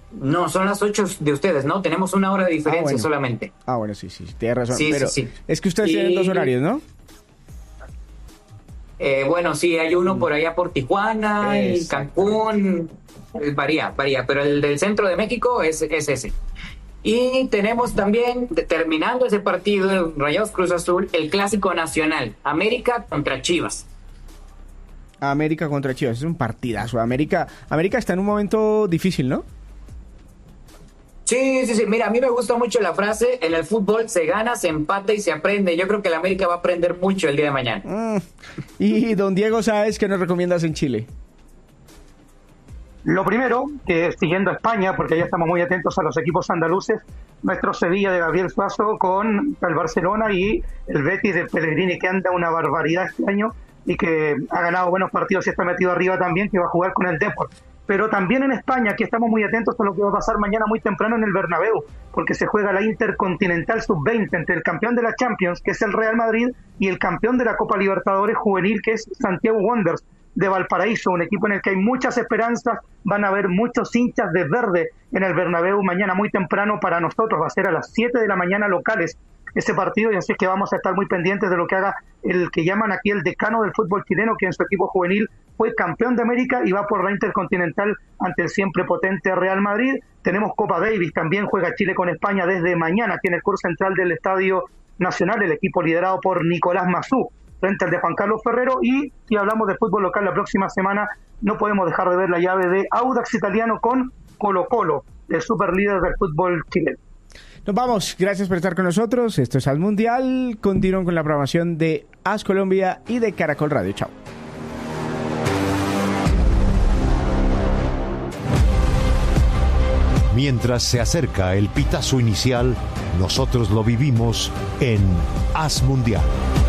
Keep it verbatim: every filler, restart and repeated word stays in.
No, son las ocho de ustedes, ¿no? Tenemos una hora de Ah, diferencia bueno. solamente. Ah, bueno, sí, sí, tienes razón. Sí, Pero sí, sí. es que ustedes Y- tienen dos horarios, ¿no? Eh, bueno, sí, hay uno por allá por Tijuana y Exactamente. Cancún. Eh, Varía, varía, pero el del centro de México es, es ese. Y tenemos también, de- terminando ese partido, el Rayados Cruz Azul, el clásico nacional, América contra Chivas. América contra Chivas, es un partidazo. América, América está en un momento difícil, ¿no? Sí, sí, sí. Mira, a mí me gusta mucho la frase, en el fútbol se gana, se empata y se aprende. Yo creo que la América va a aprender mucho el día de mañana. Mm. Y don Diego, ¿sabes qué nos recomiendas en Chile? Lo primero, que siguiendo a España, porque ya estamos muy atentos a los equipos andaluces, nuestro Sevilla de Gabriel Suazo con el Barcelona y el Betis de Pellegrini, que anda una barbaridad este año y que ha ganado buenos partidos y está metido arriba también, que va a jugar con el Depor. Pero también en España, que estamos muy atentos a lo que va a pasar mañana muy temprano en el Bernabéu, porque se juega la Intercontinental sub veinte entre el campeón de la Champions, que es el Real Madrid, y el campeón de la Copa Libertadores juvenil, que es Santiago Wanderers de Valparaíso, un equipo en el que hay muchas esperanzas. Van a haber muchos hinchas de verde en el Bernabéu mañana muy temprano. Para nosotros va a ser a las siete de la mañana locales ese partido, y así es que vamos a estar muy pendientes de lo que haga el que llaman aquí el decano del fútbol chileno, que en su equipo juvenil fue campeón de América y va por la Intercontinental ante el siempre potente Real Madrid. Tenemos Copa Davis, también juega Chile con España desde mañana aquí en el curso central del Estadio Nacional, el equipo liderado por Nicolás Mazú frente al de Juan Carlos Ferrero. Y si hablamos de fútbol local, la próxima semana no podemos dejar de ver la llave de Audax Italiano con Colo Colo, el super líder del fútbol chileno. Nos vamos, gracias por estar con nosotros. Esto es Al Mundial. Continúen con la programación de As Colombia y de Caracol Radio. Chao. Mientras se acerca el pitazo inicial, nosotros lo vivimos en As Mundial.